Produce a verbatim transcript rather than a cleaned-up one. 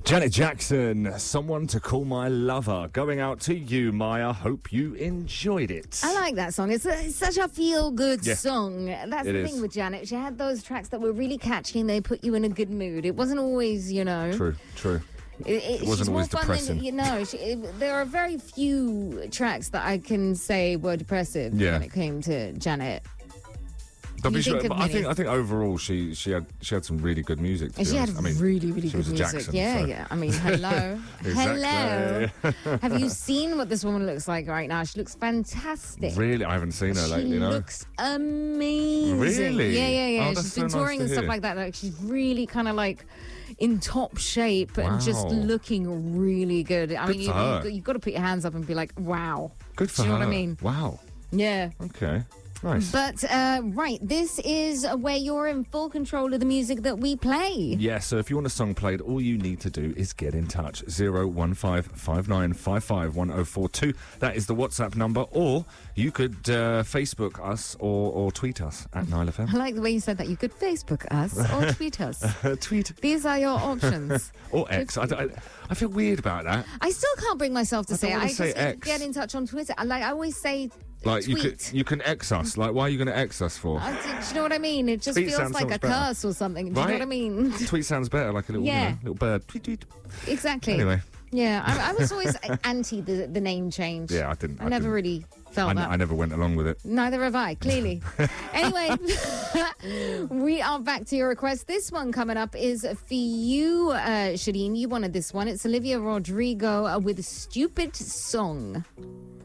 Janet Jackson, Someone to Call My Lover. Going out to you, Maya. Hope you enjoyed it. I like that song. It's, a, it's such a feel-good Yeah, song. That's it the is. thing with Janet. She had those tracks that were really catchy and they put you in a good mood. It wasn't always, you know... True, true. It, it, It wasn't she's more always fun depressing. Than, you know, she, it, there are very few tracks that I can say were depressive Yeah. when it came to Janet. Don't be you think sure, of but I many? think I think overall she she had she had some really good music. To And be she had honest. I mean, really, really she good was a music. Jackson, yeah, so- yeah. I mean, hello. Exactly. Hello. Have you seen what this woman looks like right now? She looks fantastic. Really, I haven't seen her She lately. No. looks amazing. Really? Yeah, yeah, yeah. Oh, she's that's been so nice touring to and stuff hear. like that. Like she's really kind of like in top shape and just Wow. looking really good. I Good mean, for you, her. you, you've got to put your hands up and be like, wow. Good for Do you her. know what I mean? Wow. Yeah. Okay. Nice. But, uh, right, this is where you're in full control of the music that we play. Yeah, so if you want a song played, all you need to do is get in touch. zero one five five nine five five one zero four two. That is the WhatsApp number. Or you could uh, Facebook us or, or tweet us at Nile F I M. like the way you said that. You could Facebook us or tweet us. Tweet These are your options. or X. I, I, I feel weird about that. I still can't bring myself to I say don't it. wanna I say just X. get in touch on Twitter. I- Like I always say, Like you tweet. could you can X us. Like why are you going to X us for? I, do you know what I mean? It just Tweet feels sounds like so a much better. curse or something. Do you know Right? what I mean? Tweet sounds better, like a little Yeah. you know, little bird. Tweet tweet. Exactly. Anyway, Yeah, I, I was always anti the, the name change. yeah, I didn't. I, never didn't. really felt I, that. I never went along with it. Neither have I, clearly. Anyway, we are back to your request. This one coming up is for you, uh, Shireen. You wanted this one. It's Olivia Rodrigo uh, with Stupid Song.